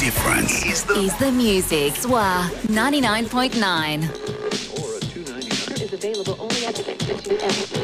difference is the music. Swa 99.9. Or a $2.99 is available only at the